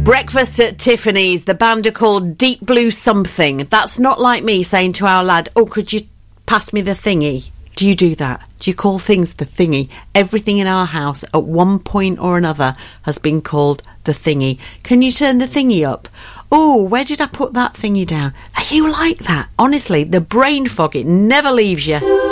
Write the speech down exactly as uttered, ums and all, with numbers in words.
Breakfast at Tiffany's. The band are called Deep Blue Something. That's not like me saying to our lad, oh, could you pass me the thingy? Do you do that? Do you call things the thingy? Everything in our house at one point or another has been called the thingy. Can you turn the thingy up? Oh, where did I put that thingy down? Are you like that? Honestly, the brain fog, it never leaves you.